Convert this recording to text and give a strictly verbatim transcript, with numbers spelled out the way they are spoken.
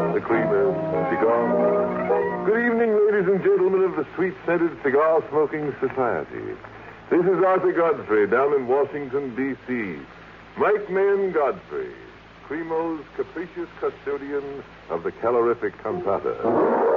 The creamer, cigar. Good evening, ladies and gentlemen of the sweet-scented cigar-smoking society. This is Arthur Godfrey down in Washington, D C Mike Mayen Godfrey, Cremo's capricious custodian of the calorific cantata.